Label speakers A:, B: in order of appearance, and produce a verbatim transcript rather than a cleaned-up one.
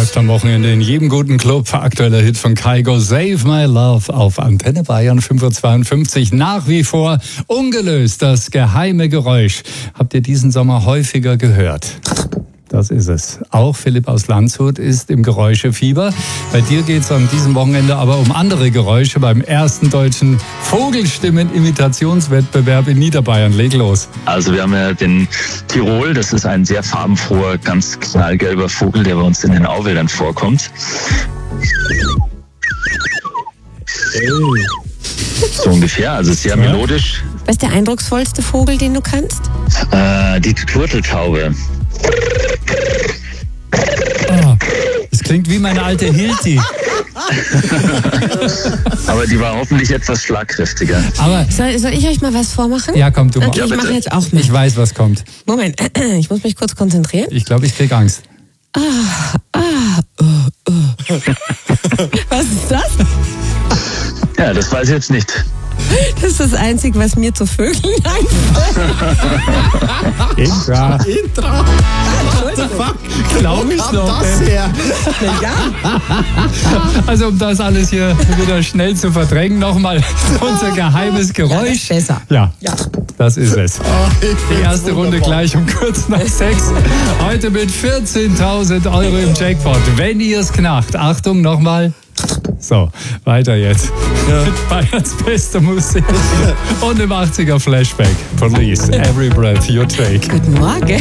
A: Läuft am Wochenende in jedem guten Club. Aktueller Hit von Kygo, Save My Love auf Antenne Bayern fünf Uhr zweiundfünfzig. Nach wie vor ungelöst, das geheime Geräusch. Habt ihr diesen Sommer häufiger gehört? Das ist es. Auch Philipp aus Landshut ist im Geräuschefieber. Bei dir geht es an diesem Wochenende aber um andere Geräusche beim ersten deutschen Vogelstimmen-Imitationswettbewerb in Niederbayern. Leg los.
B: Also wir haben ja den Tirol, das ist ein sehr farbenfroher, ganz knallgelber Vogel, der bei uns in den Auwäldern vorkommt. So ungefähr, also sehr melodisch.
C: Was ist der eindrucksvollste Vogel, den du kannst?
B: Äh, die Turteltaube.
A: Oh, das klingt wie meine alte Hilti.
B: Aber die war hoffentlich etwas schlagkräftiger.
A: Aber
C: Soll, soll ich euch mal was vormachen?
A: ja, komm, du
C: Okay,
A: mach.
C: ich mache jetzt auch mit.
A: Ich weiß, was kommt.
C: Moment, ich muss mich kurz konzentrieren.
A: Ich glaube, ich krieg Angst.
C: Ah, ah, oh, oh. Was ist das?
B: Ja, das weiß ich jetzt nicht.
C: Das ist das Einzige, was mir zu Vögeln einfällt.
A: Intra.
D: Intra. What the fuck?
A: Glaube ich
D: Wo kam
A: noch.
D: das her?
A: Also um das alles hier wieder schnell zu verdrängen, nochmal unser geheimes Geräusch.
C: Ja, das ist besser.
A: Ja,
C: Ja.
A: das ist es.
D: Oh, ich
A: Die
D: find's
A: erste Runde
D: wunderbar.
A: gleich um kurz nach sechs. Heute mit vierzehntausend Euro im Jackpot. Wenn ihr es knackt, Achtung nochmal. So, weiter jetzt. Ja. Mit Bayerns bester Musik und im achtziger Flashback. Police, Every Breath You Take.
C: Guten Morgen.